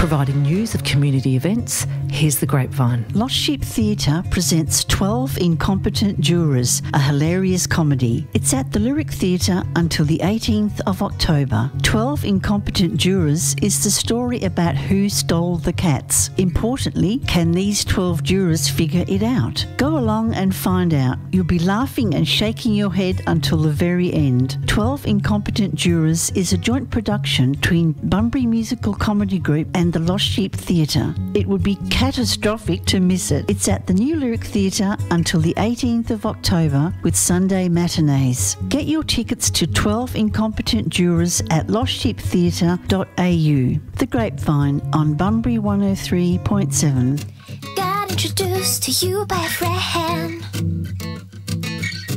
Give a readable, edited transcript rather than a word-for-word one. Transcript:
Providing news of community events, here's The Grapevine. Lost Sheep Theatre presents 12 Incompetent Jurors, a hilarious comedy. It's at the Lyric Theatre until the 18th of October. 12 Incompetent Jurors is the story about who stole the cats. Importantly, can these 12 jurors figure it out? Go along and find out. You'll be laughing and shaking your head until the very end. 12 Incompetent Jurors is a joint production between Bunbury Musical Comedy Group and the Lost Sheep Theatre. It would be catastrophic to miss it. It's at the New Lyric Theatre until the 18th of October with Sunday matinees. Get your tickets to 12 Incompetent Jurors at lostsheeptheatre.au. The Grapevine on Bunbury 103.7. Got introduced to you by a friend.